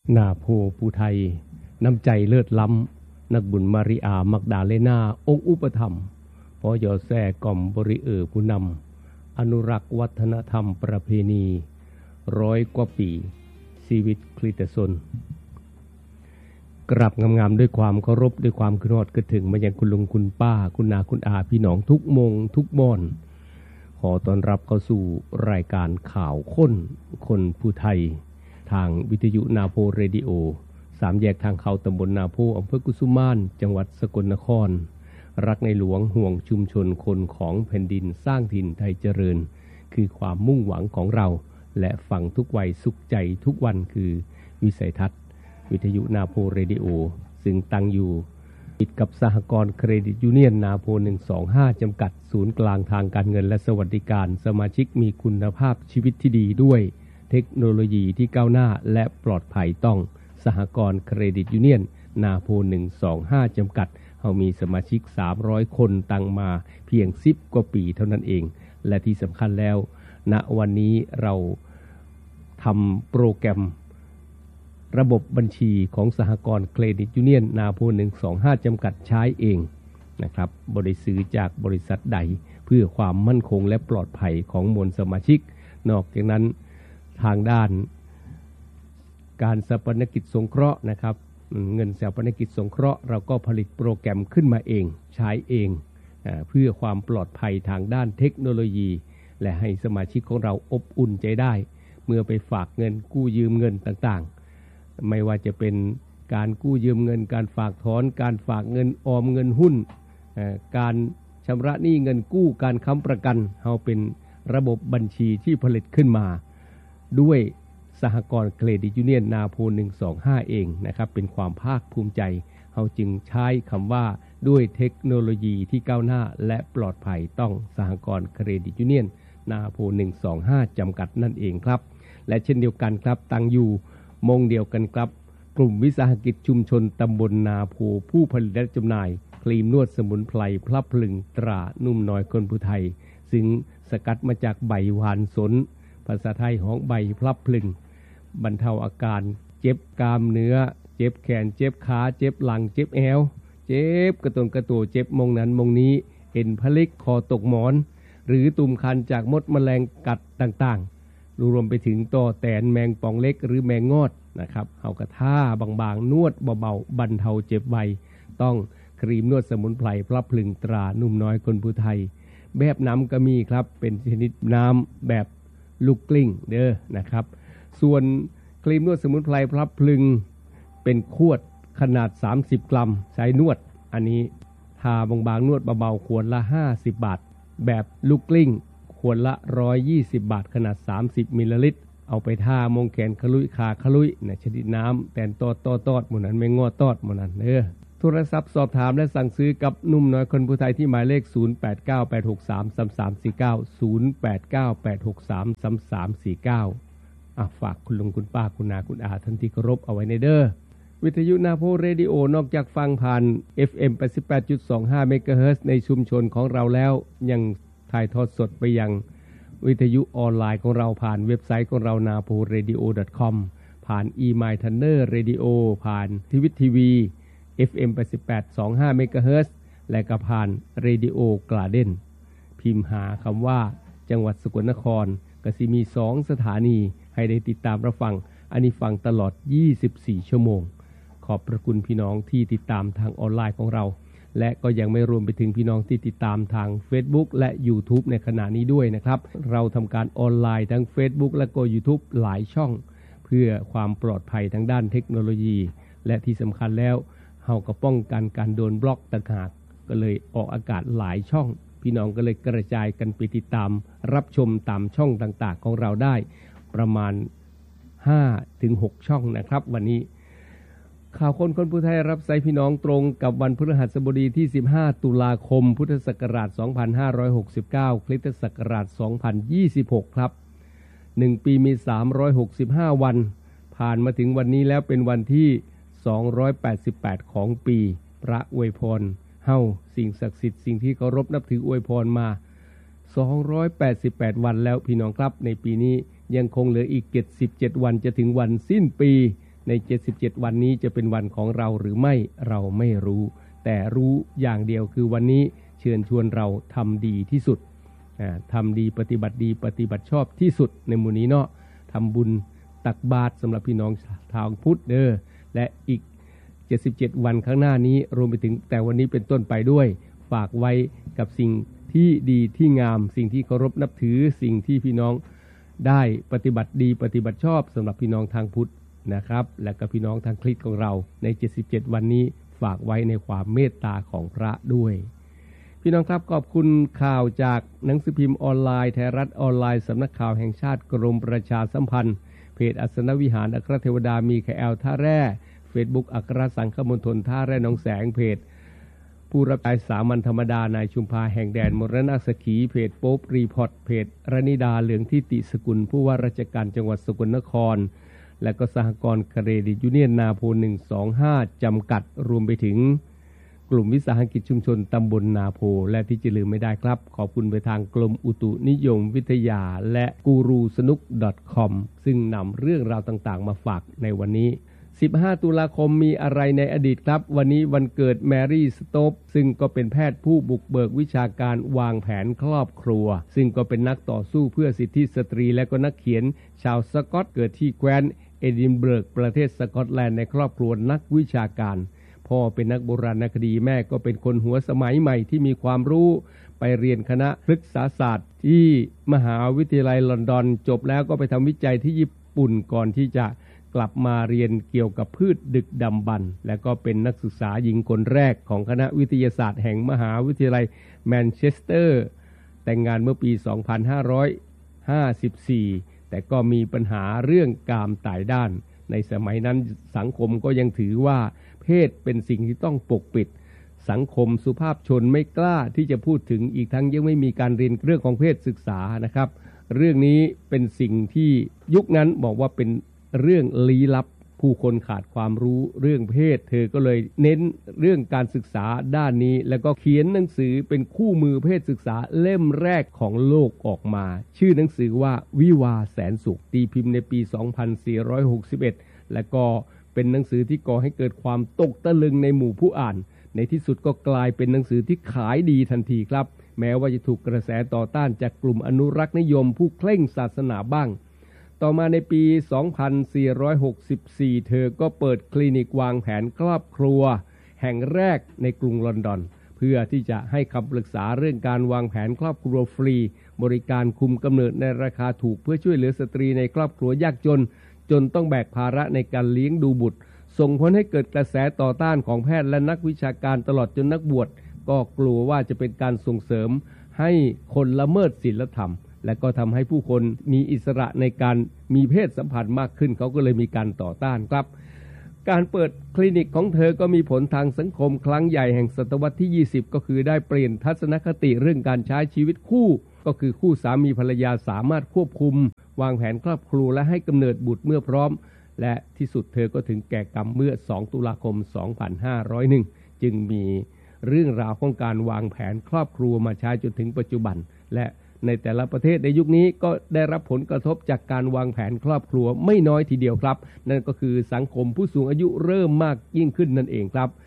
นาโพผู้ไทยน้ำใจเลิศล้ำนักบุญมาริอามักดาเลนาองค์อุปธรรมพอยอแซ่ก่อมบริผู้นำอนุรักษ์วัฒนธรรมประเพณี100 กว่าปีชีวิตคริสตชนกราบงามๆด้วยความเคารพด้วยความคิดฮอดกระถึงมายังคุณลุงคุณป้าคุณนาคุณอาพี่น้องทุกมงทุกบ่อนขอต้อนรับเข้าสู่รายการข่าวคนผู้ไทยทางวิทยุนาโพเรดิโอ3 แยกทางเขาตำบลนาโพอำเภอกุสุมานจังหวัดสกลนครรักในหลวงห่วงชุมชนคนของแผ่นดินสร้างถิ่นไทยเจริญคือความมุ่งหวังของเราและฟังทุกวัยสุขใจทุกวันคือวิสัยทัศน์วิทยุนาโพเรดิโอซึ่งตั้งอยู่ติดกับสหกรณ์เครดิตยูเนียนนาโพ125จำกัดศูนย์กลางทางการเงินและสวัสดิการสมาชิกมีคุณภาพชีวิตที่ดีด้วยเทคโนโลยีที่ก้าวหน้าและปลอดภัยต้องสหกรณ์เครดิตยูเนียนนาโพ125จำกัดเรามีสมาชิก300 คนตั้งมาเพียง10 กว่าปีเท่านั้นเองและที่สำคัญแล้วณวันนี้เราทำโปรแกรมระบบบัญชีของสหกรณ์เครดิตยูเนียนนาโพ125จำกัดใช้เองนะครับบ่ได้ซื้อจากบริษัทใดเพื่อความมั่นคงและปลอดภัยของมวลสมาชิกนอกจากนั้นทางด้านการสปนกิจสงเคราะห์นะครับเงินสปนกิจสงเคราะห์เราก็ผลิตโปรแกรมขึ้นมาเองใช้เองเพื่อความปลอดภัยทางด้านเทคโนโลยีและให้สมาชิกของเราอบอุ่นใจได้เมื่อไปฝากเงินกู้ยืมเงินต่างๆไม่ว่าจะเป็นการกู้ยืมเงินการฝากถอนการฝากเงินออมเงินหุ้นการชำระหนี้เงินกู้การค้ำประกันเราเป็นระบบบัญชีที่ผลิตขึ้นมาด้วยสหกรณ์เครดิตยูเนียนนาโพ125เองนะครับเป็นความภาคภูมิใจเราจึงใช้คำว่าด้วยเทคโนโลยีที่ก้าวหน้าและปลอดภัยต้องสหกรณ์เครดิตยูเนียนนาโพ125จำกัดนั่นเองครับและเช่นเดียวกันครับตั้งอยู่มงเดียวกันครับกลุ่มวิสาหกิจชุมชนตำบลนาโพผู้ผลิตและจำหน่ายครีมนวดสมุนไพรพลับพลึงตรานุ่มน้อยคนผู้ไทยซึ่งสกัดมาจากใบหวานสนภาษาไทยของใบพลับพลึงบรรเทาอาการเจ็บกล้ามเนื้อเจ็บแขนเจ็บขาเจ็บหลังเจ็บแอวเจ็บกระตุนกระตัวเจ็บมงนั้นมงนี้เอ็นพลิกคอตกหมอนหรือตุ่มคันจากมดแมลงกัดต่างๆรวมไปถึงต่อแตนแมงป่องเล็กหรือแมงงอดนะครับเอากระท่าบางๆนวดเบาๆบรรเทาเจ็บไวต้องครีมนวดสมุนไพรพลับพลึงตรานุ่มน้อยคนผู้ไทยแบบน้ำก็มีครับเป็นชนิดน้ำแบบลูกกลิ้งเด้อนะครับส่วนครีมนวดสมุนไพรพลับพลึงเป็นขวดขนาด30 กรัมใช้นวดอันนี้ทาบางๆนวดเบาๆขวดละ50 บาทแบบลูกกลิ้งขวดละ120 บาทขนาด30 มิลลิลิตรเอาไปทามงแขนขลุยขาขลุยชนิดน้ำแตนตอดหมู่นั้นไม่งอตอดหมู่นั้นโทรศัพท์สอบถามและสั่งซื้อกับนุ่มน้อยคนผู้ไทยที่หมายเลข0898633349 ฝากคุณลุงคุณป้าคุณนาคุณอาท่านที่เคารพเอาไว้ในเด้อวิทยุนาโพเรดิโอนอกจากฟังผ่าน FM 88.25 เมกะเฮิรตซ์ในชุมชนของเราแล้วยังถ่ายทอดสดไปยังวิทยุออนไลน์ของเราผ่านเว็บไซต์ของเรา naporadio.com ผ่าน eMyTuner Radio ผ่านทีวิตทีวี FM 88.25 เมกะเฮิรตซ์และก็ผ่านเรดิโอกลาเด้นพิมพ์หาคำว่าจังหวัดสกลนครก็สิมี2 สถานีให้ได้ติดตามรับฟังอันนี้ฟังตลอด24 ชั่วโมงขอบพระคุณพี่น้องที่ติดตามทางออนไลน์ของเราและก็ยังไม่รวมไปถึงพี่น้องที่ติดตามทาง Facebook และ YouTube ในขณะนี้ด้วยนะครับเราทำการออนไลน์ทั้ง Facebook และก็ YouTube หลายช่องเพื่อความปลอดภัยทางด้านเทคโนโลยีและที่สำคัญแล้วเราก็ป้องกันการโดนบล็อกต่างหากก็เลยออกอากาศหลายช่องพี่น้องก็เลยกระจายกันไปติดตามรับชมตามช่องต่างๆของเราได้ประมาณ 5-6 ช่องนะครับวันนี้ข่าวคนผู้ไทยรับใช้พี่น้องตรงกับวันพฤหัสบดีที่15 ตุลาคมพุทธศักราช 2569 คริสตศักราช 2026 ครับ1 ปีมี365 วันผ่านมาถึงวันนี้แล้วเป็นวันที่288ของปีพระอวยพรเฮาสิ่งศักดิ์สิทธิ์สิ่งที่เคารพนับถืออวยพรมา288วันแล้วพี่น้องครับในปีนี้ยังคงเหลืออีก77วันจะถึงวันสิ้นปีใน77วันนี้จะเป็นวันของเราหรือไม่เราไม่รู้แต่รู้อย่างเดียวคือวันนี้เชิญชวนเราทำดีที่สุดทำดีปฏิบัติดีปฏิบัติชอบที่สุดในหมู่นี้เนาะทำบุญตักบาตรสำหรับพี่น้องชาวพุทธและอีก77วันข้างหน้านี้รวมไปถึงแต่วันนี้เป็นต้นไปด้วยฝากไว้กับสิ่งที่ดีที่งามสิ่งที่เคารพนับถือสิ่งที่พี่น้องได้ปฏิบัติดีปฏิบัติชอบสำหรับพี่น้องทางพุทธนะครับและกับพี่น้องทางคริสต์ของเราใน77วันนี้ฝากไว้ในความเมตตาของพระด้วยพี่น้องครับขอบคุณข่าวจากหนังสือพิมพ์ออนไลน์ไทยรัฐออนไลน์สำนักข่าวแห่งชาติกรมประชาสัมพันธ์เพจอัสนวิหารอัครเทวดามีแคลท่าแร่เฟซบุ๊กอัครสังฆมณฑลท่าแร่หนองแสงเพจผู้รับใช้สามัญธรรมดานายชุมพาแห่งแดนมรณะสขีเพจโป๊ปรีพอร์ตเพจรณิดาเหลืองทิติสกุลผู้ว่าราชการจังหวัดสกลนครและก็สหกรณ์เครดิตยูเนียนนาโพ125จำกัดรวมไปถึงกลุ่มวิสาหกิจชุมชนตำบลนาโพและที่จะลืมไม่ได้ครับขอบคุณไปทางกรมอุตุนิยมวิทยาและกูรูสนุก .com ซึ่งนำเรื่องราวต่างๆมาฝากในวันนี้15ตุลาคมมีอะไรในอดีตครับวันนี้วันเกิดแมรี่สโตปซึ่งก็เป็นแพทย์ผู้บุกเบิกวิชาการวางแผนครอบครัวซึ่งก็เป็นนักต่อสู้เพื่อสิทธิสตรีและก็นักเขียนชาวสกอตเกิดที่แคว้นเอดินบะระประเทศสกอตแลนด์ในครอบครัวนักวิชาการพ่อเป็นนักโบราณคดีแม่ก็เป็นคนหัวสมัยใหม่ที่มีความรู้ไปเรียนคณะพฤกษศาสตร์ที่มหาวิทยาลัยลอนดอนจบแล้วก็ไปทำวิจัยที่ญี่ปุ่นก่อนที่จะกลับมาเรียนเกี่ยวกับพืชดึกดำบรรพ์และก็เป็นนักศึกษาหญิงคนแรกของคณะวิทยาศาสตร์แห่งมหาวิทยาลัยแมนเชสเตอร์แต่งงานเมื่อปี 2554 แต่ก็มีปัญหาเรื่องกามตายด้านในสมัยนั้นสังคมก็ยังถือว่าเพศเป็นสิ่งที่ต้องปกปิดสังคมสุภาพชนไม่กล้าที่จะพูดถึงอีกทั้งยังไม่มีการเรียนเรื่องของเพศศึกษานะครับเรื่องนี้เป็นสิ่งที่ยุคนั้นบอกว่าเป็นเรื่องลี้ลับผู้คนขาดความรู้เรื่องเพศเธอก็เลยเน้นเรื่องการศึกษาด้านนี้แล้วก็เขียนหนังสือเป็นคู่มือเพศศึกษาเล่มแรกของโลกออกมาชื่อหนังสือว่าวิวาห์แสนสุขตีพิมพ์ในปี 2461 และก็เป็นหนังสือที่ก่อให้เกิดความตกตะลึงในหมู่ผู้อ่านในที่สุดก็กลายเป็นหนังสือที่ขายดีทันทีครับแม้ว่าจะถูกกระแสต่อต้านจากกลุ่มอนุรักษ์นิยมผู้เคร่งศาสนาบ้างต่อมาในปี 2464 เธอก็เปิดคลินิกวางแผนครอบครัวแห่งแรกในกรุงลอนดอนเพื่อที่จะให้คำปรึกษาเรื่องการวางแผนครอบครัวฟรีบริการคุมกำเนิดในราคาถูกเพื่อช่วยเหลือสตรีในครอบครัวยากจนต้องแบกภาระในการเลี้ยงดูบุตรส่งผลให้เกิดกระแสต่อต้านของแพทย์และนักวิชาการตลอดจนนักบวชก็กลัวว่าจะเป็นการส่งเสริมให้คนละเมิดศีลธรรมและก็ทำให้ผู้คนมีอิสระในการมีเพศสัมพันธ์มากขึ้นเขาก็เลยมีการต่อต้านครับการเปิดคลินิกของเธอก็มีผลทางสังคมครั้งใหญ่แห่งศตวรรษที่20ก็คือได้เปลี่ยนทัศนคติเรื่องการใช้ชีวิตคู่ก็คือคู่สามีภรรยาสามารถควบคุมวางแผนครอบครัวและให้กำเนิดบุตรเมื่อพร้อมและที่สุดเธอก็ถึงแก่กรรมเมื่อ2ตุลาคม 2501 จึงมีเรื่องราวของการวางแผนครอบครัวมาใช้จนถึงปัจจุบันและในแต่ละประเทศในยุคนี้ก็ได้รับผลกระทบจากการวางแผนครอบครัวไม่น้อยทีเดียวครับนั่นก็คือสังคมผู้สูงอายุเริ่มมากยิ่งขึ้นนั่นเองครับ